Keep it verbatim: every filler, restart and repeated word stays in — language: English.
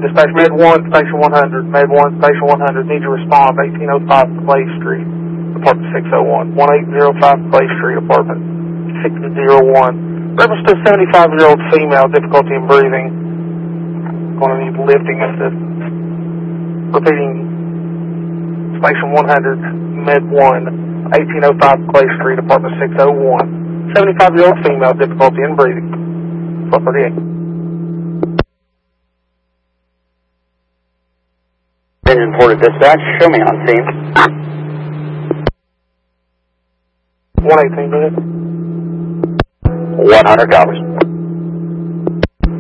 Dispatch Med one, Station one hundred. Med one, Station one hundred. Need to respond. eighteen oh five Clay Street, Apartment six oh one. eighteen oh five Clay Street, Apartment six oh one. Reference to a seventy-five-year-old female, difficulty in breathing. Going to need lifting assist. Repeating. Station one hundred, Med one, eighteen oh five Clay Street, Apartment six oh one. seventy-five-year-old female, difficulty in breathing. twelve thirty-eight. Engine Porter Dispatch, show me on scene. one eighteen minutes. one hundred copies.